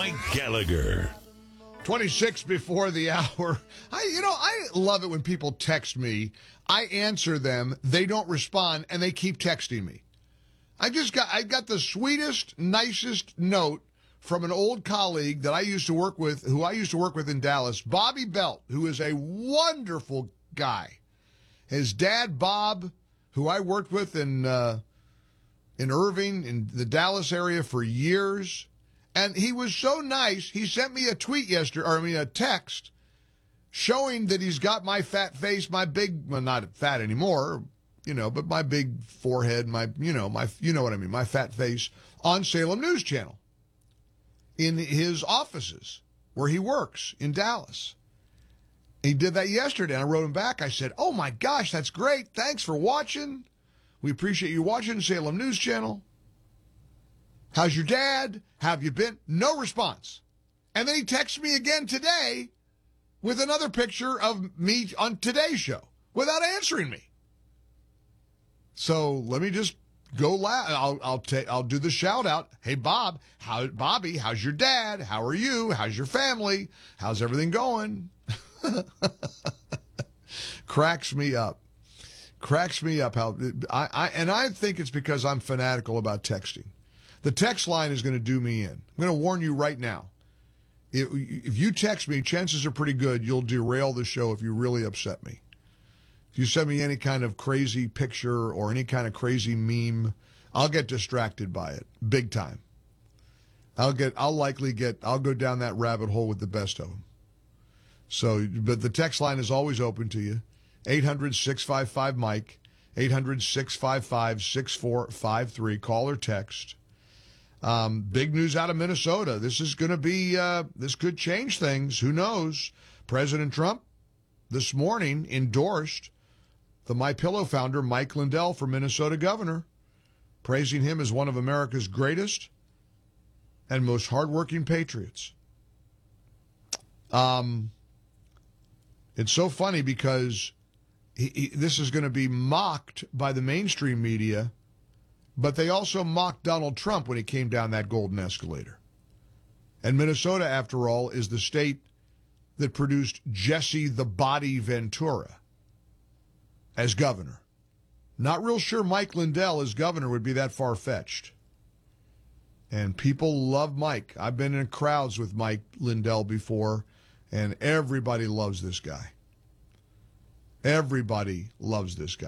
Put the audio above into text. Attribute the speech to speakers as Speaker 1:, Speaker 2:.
Speaker 1: Mike Gallagher.
Speaker 2: 26 before the hour. I love it when people text me. I answer them, they don't respond, and they keep texting me. I got the sweetest, nicest note from an old colleague that I used to work with, who I used to work with in Dallas, Bobby Belt, who is a wonderful guy. His dad, Bob, who I worked with in Irving, in the Dallas area for years. And he was so nice, he sent me a tweet a text, showing that he's got my fat face, my big, well, not fat anymore, but my big forehead, my fat face, on Salem News Channel in his offices where he works in Dallas. He did that yesterday, and I wrote him back. I said, oh my gosh, that's great. Thanks for watching. We appreciate you watching Salem News Channel. How's your dad? How have you been? No response. And then he texts me again today with another picture of me on Today's Show without answering me. So let me just go loud. I'll do the shout out. Hey, Bobby, how's your dad? How are you? How's your family? How's everything going? Cracks me up. Cracks me up how I think it's because I'm fanatical about texting. The text line is going to do me in. I'm going to warn you right now. If you text me, chances are pretty good you'll derail the show if you really upset me. If you send me any kind of crazy picture or any kind of crazy meme, I'll get distracted by it big time. I'll go down that rabbit hole with the best of them. So, but the text line is always open to you. 800-655-MIKE, 800-655-6453. Call or text. Big news out of Minnesota. This is going to be, this could change things. Who knows? President Trump this morning endorsed the MyPillow founder, Mike Lindell, for Minnesota governor, praising him as one of America's greatest and most hardworking patriots. It's so funny because this is going to be mocked by the mainstream media, but they also mocked Donald Trump when he came down that golden escalator. And Minnesota, after all, is the state that produced Jesse the Body Ventura as governor. Not real sure Mike Lindell as governor would be that far-fetched. And people love Mike. I've been in crowds with Mike Lindell before, and everybody loves this guy. Everybody loves this guy.